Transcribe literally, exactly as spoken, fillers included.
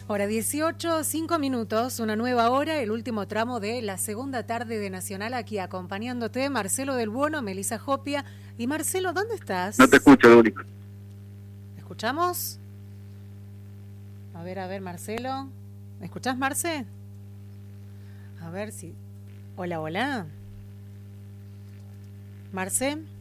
Hora dieciocho, cinco minutos, una nueva hora, el último tramo de la segunda tarde de Nacional, aquí acompañándote, Marcelo del Buono, Melisa Jopia. Y Marcelo, ¿dónde estás? No te escucho, Lórica. ¿Escuchamos? A ver, a ver, Marcelo. ¿Me escuchás, Marce? A ver si... Hola, hola. Marce.